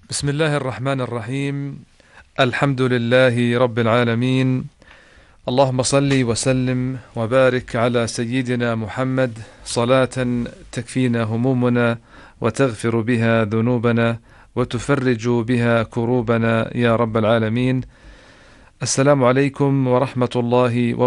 بسم الله الرحمن الرحيم. الحمد لله رب العالمين. اللهم صل وسلم وبارك على سيدنا محمد صلاة تكفينا همومنا وتغفر بها ذنوبنا وتفرج بها كروبنا يا رب العالمين. السلام عليكم ورحمة الله وبركاته.